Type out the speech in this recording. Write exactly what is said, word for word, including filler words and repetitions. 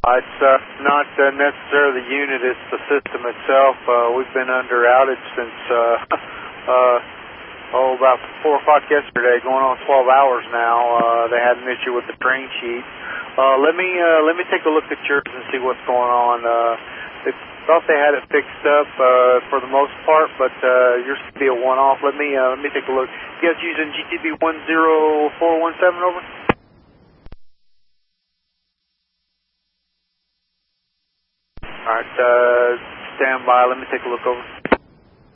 Uh, it's uh, not uh, necessarily the unit, it's the system itself. Uh, we've been under outage since, uh, uh, oh, about four o'clock yesterday, going on twelve hours now. Uh, they had an issue with the train sheet. Uh, let me uh, let me take a look at yours and see what's going on. Uh, they thought they had it fixed up uh, for the most part, but uh, yours could be a one-off. Let me uh, let me take a look. You guys using G T B one zero four one seven, over? All right, uh, stand by. Let me take a look over.